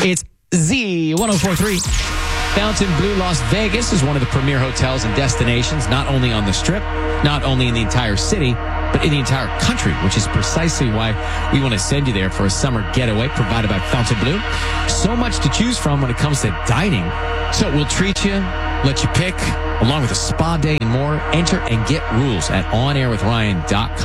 It's Z1043. Fontainebleau, Las Vegas is one of the premier hotels and destinations, not only on the Strip, not only in the entire city, but in the entire country, which is precisely why we want to send you there for a summer getaway provided by Fontainebleau. So much to choose from when it comes to dining. So we'll treat you, let you pick, along with a spa day and more. Enter and get rules at onairwithryan.com.